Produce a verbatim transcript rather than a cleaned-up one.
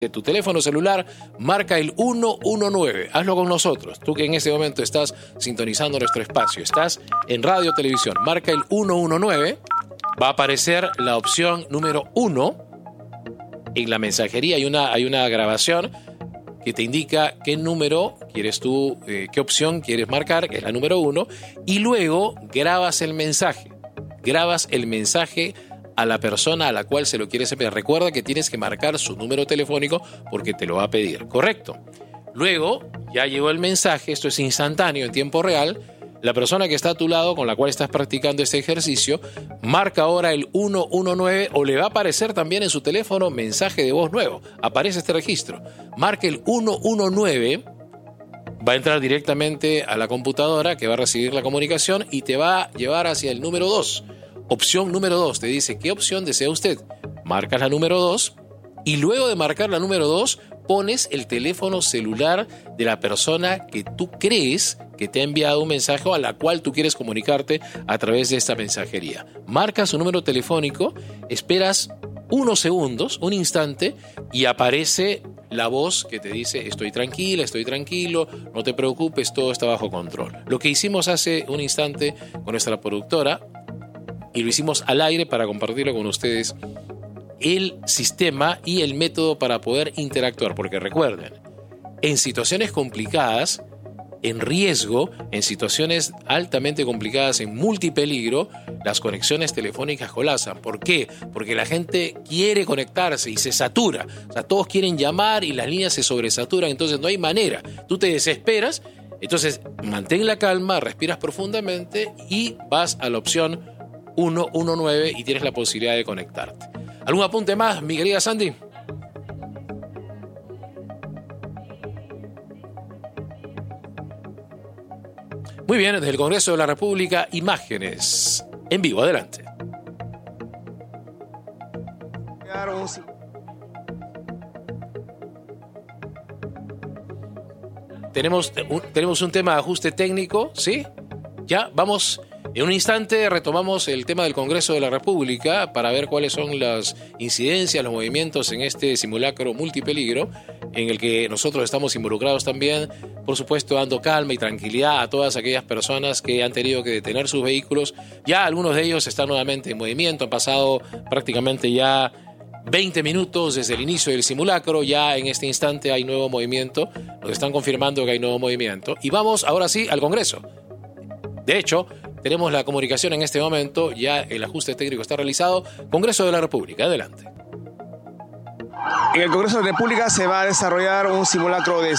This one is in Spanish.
de tu teléfono celular, marca el uno uno nueve. Hazlo con nosotros. Tú que en este momento estás sintonizando nuestro espacio, estás en radio o televisión, marca el uno uno nueve. Va a aparecer la opción número uno. En la mensajería hay una, hay una grabación que te indica qué número quieres tú, eh, qué opción quieres marcar, que es la número uno, y luego grabas el mensaje. Grabas el mensaje a la persona a la cual se lo quieres enviar. Recuerda que tienes que marcar su número telefónico porque te lo va a pedir, ¿correcto? Luego, ya llegó el mensaje, esto es instantáneo, en tiempo real. La persona que está a tu lado, con la cual estás practicando este ejercicio, marca ahora el uno uno nueve o le va a aparecer también en su teléfono mensaje de voz nuevo. Aparece este registro. Marca el uno uno nueve, va a entrar directamente a la computadora que va a recibir la comunicación y te va a llevar hacia el número dos. Opción número dos, te dice, ¿qué opción desea usted? Marcas la número dos y luego de marcar la número dos, pones el teléfono celular de la persona que tú crees que te ha enviado un mensaje o a la cual tú quieres comunicarte a través de esta mensajería. Marcas su número telefónico, esperas unos segundos, un instante, y aparece la voz que te dice, estoy tranquila, estoy tranquilo, no te preocupes, todo está bajo control. Lo que hicimos hace un instante con nuestra productora, y lo hicimos al aire para compartirlo con ustedes, el sistema y el método para poder interactuar. Porque recuerden, en situaciones complicadas, en riesgo, en situaciones altamente complicadas, en multipeligro, las conexiones telefónicas colapsan. ¿Por qué? Porque la gente quiere conectarse y se satura. O sea, todos quieren llamar y las líneas se sobresaturan, entonces no hay manera. Tú te desesperas, entonces mantén la calma, respiras profundamente y vas a la opción uno uno nueve y tienes la posibilidad de conectarte. ¿Algún apunte más, mi querida Sandy? Muy bien, desde el Congreso de la República, imágenes en vivo. Adelante. Tenemos un, tenemos un tema de ajuste técnico, ¿sí? Ya, vamos. En un instante retomamos el tema del Congreso de la República para ver cuáles son las incidencias, los movimientos en este simulacro multipeligro en el que nosotros estamos involucrados también, por supuesto dando calma y tranquilidad a todas aquellas personas que han tenido que detener sus vehículos. Ya algunos de ellos están nuevamente en movimiento, han pasado prácticamente ya veinte minutos desde el inicio del simulacro, ya en este instante hay nuevo movimiento, nos están confirmando que hay nuevo movimiento y vamos ahora sí al Congreso. De hecho, tenemos la comunicación en este momento, ya el ajuste técnico está realizado. Congreso de la República, adelante. En el Congreso de la República se va a desarrollar un simulacro de